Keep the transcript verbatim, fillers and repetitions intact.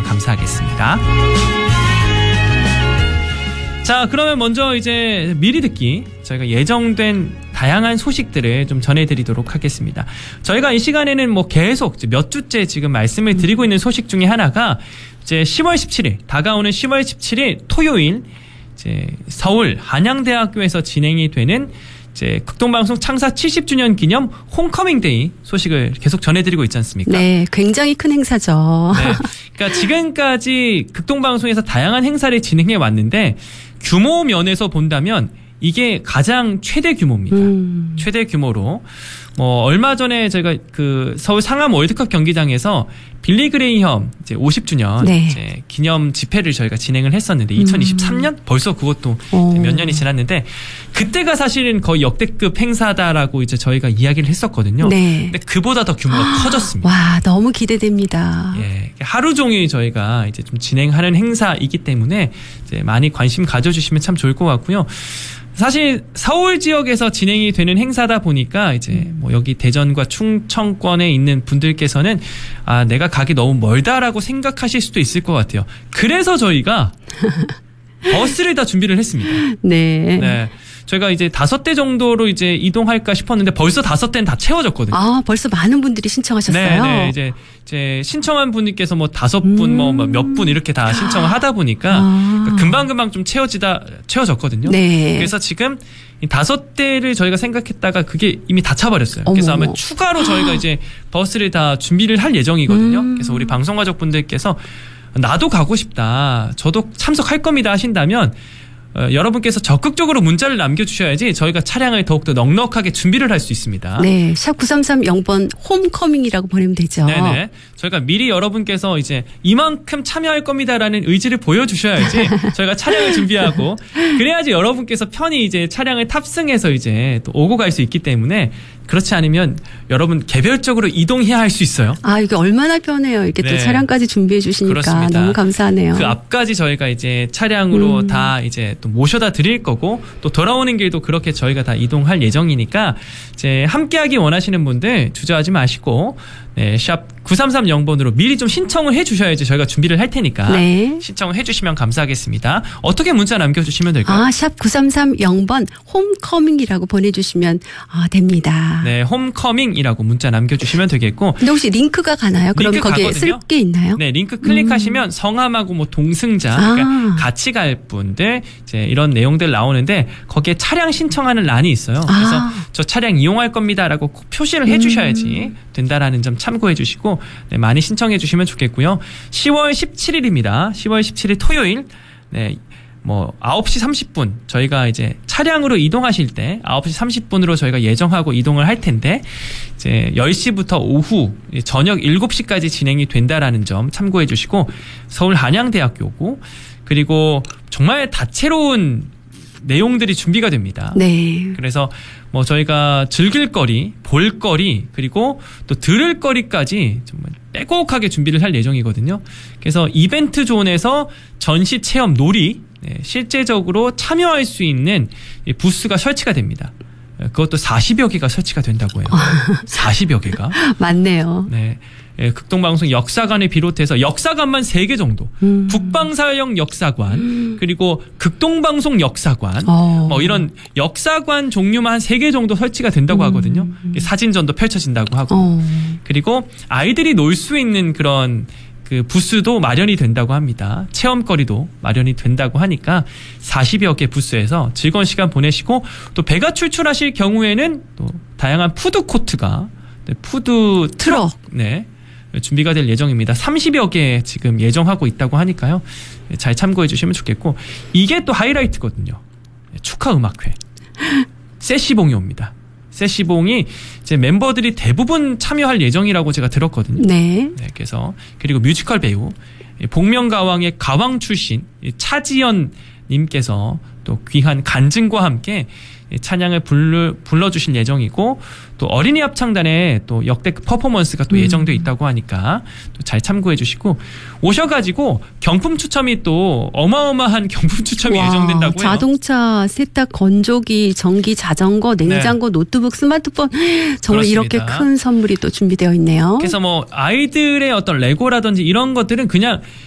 감사하겠습니다. 자, 그러면 먼저 이제 미리 듣기 저희가 예정된 다양한 소식들을 좀 전해드리도록 하겠습니다. 저희가 이 시간에는 뭐 계속 몇 주째 지금 말씀을 드리고 있는 소식 중에 하나가 이제 시월 십칠일 다가오는 시월 십칠일 토요일 이제 서울 한양대학교에서 진행이 되는 이제 극동방송 창사 칠십 주년 기념 홈커밍데이 소식을 계속 전해드리고 있지 않습니까? 네, 굉장히 큰 행사죠. 네, 그러니까 지금까지 극동방송에서 다양한 행사를 진행해 왔는데 규모 면에서 본다면 이게 가장 최대 규모입니다. 음. 최대 규모로 뭐 얼마 전에 저희가 그 서울 상암 월드컵 경기장에서 빌리 그레이엄 이제 오십 주년 네. 이제 기념 집회를 저희가 진행을 했었는데 이천이십삼 년 벌써 그것도 몇 년이 지났는데 그때가 사실은 거의 역대급 행사다라고 이제 저희가 이야기를 했었거든요. 네. 근데 그보다 더 규모가 커졌습니다. 와, 너무 기대됩니다. 예, 하루 종일 저희가 이제 좀 진행하는 행사이기 때문에 이제 많이 관심 가져주시면 참 좋을 것 같고요. 사실 서울 지역에서 진행이 되는 행사다 보니까 이제 뭐 여기 대전과 충청권에 있는 분들께서는 아, 내가 가기 너무 멀다라고 생각하실 수도 있을 것 같아요. 그래서 저희가 버스를 다 준비를 했습니다. 네. 네. 저희가 이제 다섯 대 정도로 이제 이동할까 싶었는데 벌써 다섯 대는 다 채워졌거든요. 아, 벌써 많은 분들이 신청하셨어요? 네, 네. 이제, 이제 신청한 분들께서 뭐 다섯 분, 음. 뭐 몇 분 이렇게 다 신청을 하다 보니까 아. 금방금방 좀 채워지다, 채워졌거든요. 네. 그래서 지금 이 다섯 대를 저희가 생각했다가 그게 이미 다 차버렸어요. 어머. 그래서 아마 추가로 저희가 이제 버스를 다 준비를 할 예정이거든요. 음. 그래서 우리 방송가족분들께서 나도 가고 싶다. 저도 참석할 겁니다 하신다면 어, 여러분께서 적극적으로 문자를 남겨주셔야지 저희가 차량을 더욱더 넉넉하게 준비를 할 수 있습니다. 네, 샵 구삼삼영 번 홈커밍이라고 보내면 되죠. 네네. 저희가 미리 여러분께서 이제 이만큼 참여할 겁니다라는 의지를 보여주셔야지 저희가 차량을 준비하고 그래야지 여러분께서 편히 이제 차량을 탑승해서 이제 또 오고 갈 수 있기 때문에 그렇지 않으면 여러분 개별적으로 이동해야 할 수 있어요. 아, 이게 얼마나 편해요. 이렇게 네. 또 차량까지 준비해 주시니까 그렇습니다. 너무 감사하네요. 그 앞까지 저희가 이제 차량으로 음. 다 이제 또 모셔다 드릴 거고 또 돌아오는 길도 그렇게 저희가 다 이동할 예정이니까 이제 함께하기 원하시는 분들 주저하지 마시고 네, 샵 구삼삼영 번으로 미리 좀 신청을 해주셔야지 저희가 준비를 할 테니까 네. 신청을 해주시면 감사하겠습니다. 어떻게 문자 남겨주시면 될까요? 아, 샵 구삼삼영 번 홈커밍이라고 보내주시면 아, 됩니다. 네, 홈커밍이라고 문자 남겨주시면 되겠고. 근데 혹시 링크가 가나요? 그럼 링크 거기에 가거든요. 쓸 게 있나요? 네, 링크 클릭하시면 음. 성함하고 뭐 동승자, 아. 그러니까 같이 갈 분들 이제 이런 내용들 나오는데 거기에 차량 신청하는 란이 있어요. 그래서 아. 저 차량 이용할 겁니다라고 꼭 표시를 해주셔야지 음. 된다라는 점 참고해주시고 네, 많이 신청해주시면 좋겠고요. 시월 십칠일입니다. 시월 십칠일 토요일. 네. 뭐 아홉 시 삼십 분 저희가 이제 차량으로 이동하실 때 아홉 시 삼십 분으로 저희가 예정하고 이동을 할 텐데 이제 열 시부터 오후 저녁 일곱 시까지 진행이 된다라는 점 참고해 주시고 서울 한양대학교고 그리고 정말 다채로운 내용들이 준비가 됩니다. 네. 그래서 뭐 저희가 즐길 거리, 볼 거리, 그리고 또 들을 거리까지 정말 빼곡하게 준비를 할 예정이거든요. 그래서 이벤트 존에서 전시 체험 놀이, 네, 실제적으로 참여할 수 있는 부스가 설치가 됩니다. 그것도 사십여 개가 설치가 된다고 해요. 사십여 개가. 맞네요. 네. 예, 극동방송 역사관을 비롯해서 역사관만 세 개 정도, 음. 북방사형 역사관, 음. 그리고 극동방송 역사관, 어. 뭐 이런 역사관 종류만 한 세 개 정도 설치가 된다고 음. 하거든요. 사진전도 펼쳐진다고 하고, 어. 그리고 아이들이 놀 수 있는 그런 그 부스도 마련이 된다고 합니다. 체험거리도 마련이 된다고 하니까 사십여 개 부스에서 즐거운 시간 보내시고 또 배가 출출하실 경우에는 또 다양한 푸드 코트가 네, 푸드 트럭, 네. 준비가 될 예정입니다. 삼십여 개 지금 예정하고 있다고 하니까요. 잘 참고해 주시면 좋겠고 이게 또 하이라이트거든요. 축하 음악회. 세시봉이 옵니다. 세시봉이 이제 멤버들이 대부분 참여할 예정이라고 제가 들었거든요. 네. 네, 그래서 그리고 뮤지컬 배우 복면가왕의 가왕 출신 차지연 님께서 또 귀한 간증과 함께 찬양을 불러, 불러주실 예정이고 또 어린이 합창단의 또 역대급 퍼포먼스가 또 예정되어 있다고 하니까 또 잘 참고해 주시고 오셔가지고 경품 추첨이 또 어마어마한 경품 추첨이 와, 예정된다고 해요. 자동차, 세탁, 건조기, 전기, 자전거, 냉장고, 네. 노트북, 스마트폰 정말 그렇습니다. 이렇게 큰 선물이 또 준비되어 있네요. 그래서 뭐 아이들의 어떤 레고라든지 이런 것들은 그냥